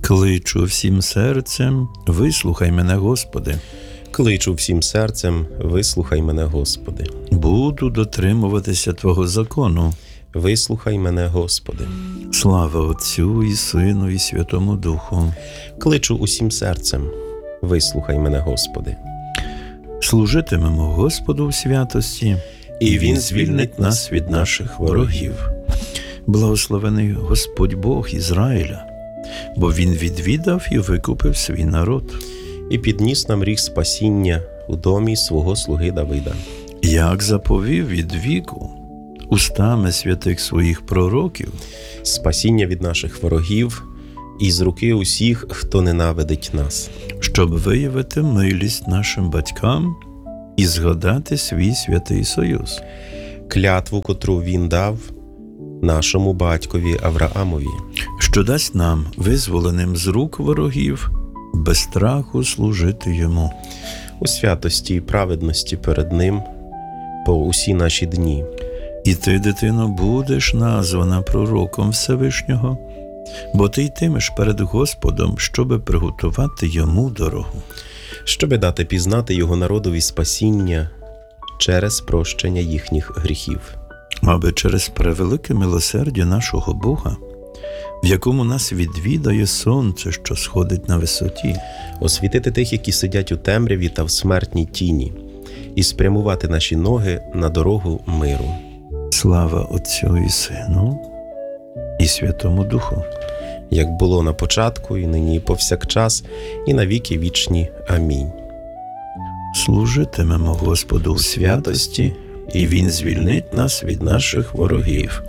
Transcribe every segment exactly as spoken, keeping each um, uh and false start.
Кличу всім серцем, вислухай мене, Господи. Кличу всім серцем, вислухай мене, Господи. Буду дотримуватися Твого закону. Вислухай мене, Господи. Слава Отцю і Сину і Святому Духу. Кличу усім серцем, вислухай мене, Господи. Служитимемо Господу в святості, І Він звільнить нас від наших ворогів. Благословений Господь Бог Ізраїля, бо Він відвідав і викупив свій народ. І підніс нам ріг спасіння у домі свого слуги Давида. Як заповів від віку, устами святих своїх пророків, Спасіння від наших ворогів і з руки усіх, хто ненавидить нас. щоб виявити милість нашим батькам і згадати свій святий союз. Клятву, котру Він дав нашому батькові Авраамові. Що дасть нам, визволеним з рук ворогів, без страху служити Йому. У святості і праведності перед Ним по усі наші дні. І ти, дитино, будеш названа пророком Всевишнього, бо ти йтимеш перед Господом, щоби приготувати Йому дорогу. Щоби дати пізнати Його народові спасіння через прощення їхніх гріхів. Аби через превелике милосердя нашого Бога, в якому нас відвідає сонце, що сходить на висоті, Освітити тих, які сидять у темряві та в смертній тіні, і спрямувати наші ноги на дорогу миру. слава Отцю і Сину і Святому Духу. Як було на початку, і нині, і повсякчас, і на віки вічні. Амінь. Служитимемо Господу у святості, і Він звільнить нас від наших ворогів.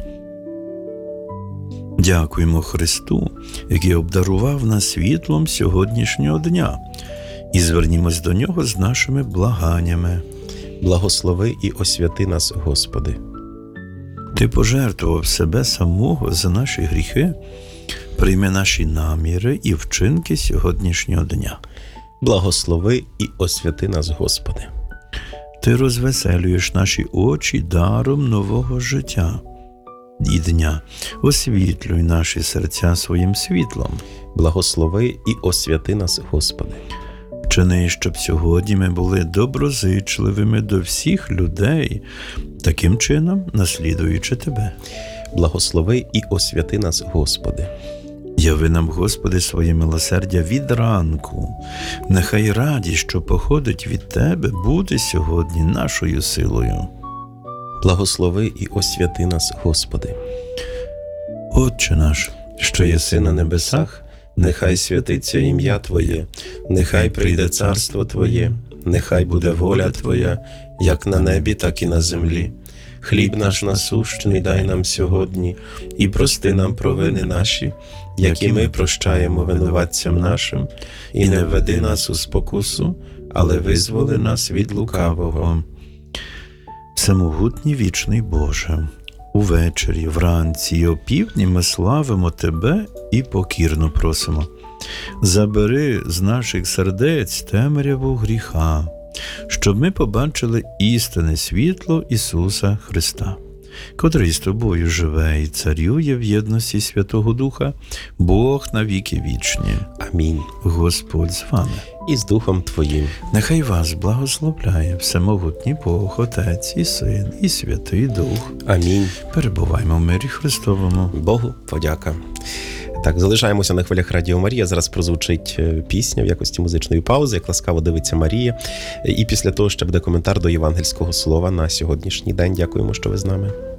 Дякуємо Христу, який обдарував нас світлом сьогоднішнього дня, і звернімось до Нього з нашими благаннями. Благослови і освяти нас, Господи. Ти пожертвував себе самого за наші гріхи, прийми наші наміри і вчинки сьогоднішнього дня. Благослови і освяти нас, Господи. Ти розвеселюєш наші очі даром нового життя і дня. Освітлюй наші серця своїм світлом. Благослови і освяти нас, Господи. Вчини, щоб сьогодні ми були доброзичливими до всіх людей, таким чином наслідуючи Тебе. Благослови і освяти нас, Господи. Яви нам, Господи, своє милосердя від ранку. Нехай радість, що походить від Тебе, буде сьогодні нашою силою. Благослови і освяти нас, Господи. Отче наш, що єси на небесах, нехай святиться ім'я Твоє, нехай прийде царство Твоє, нехай буде воля Твоя, як на небі, так і на землі. Хліб наш насущний дай нам сьогодні, і прости нам провини наші, які ми прощаємо винуватцям нашим, і не введи нас у спокусу, але визволи нас від лукавого. Всемогутній вічний Боже, увечері, вранці і опівдні ми славимо Тебе і покірно просимо. Забери з наших сердець темряву гріха, щоб ми побачили істинне світло Ісуса Христа, котрий з Тобою живе і царює в єдності Святого Духа, Бог на віки вічні. Амінь. Господь з вами. І з Духом Твоїм. Нехай вас благословляє Всемогутній Бог, Отець і Син, і Святий Дух. Амінь. Перебуваймо в мирі Христовому. Богу подяка. Так, залишаємося на хвилях Радіо Марія. Зараз прозвучить пісня в якості музичної паузи, як ласкаво дивиться Марія. І після того ще буде коментар до євангельського слова на сьогоднішній день. Дякуємо, що ви з нами.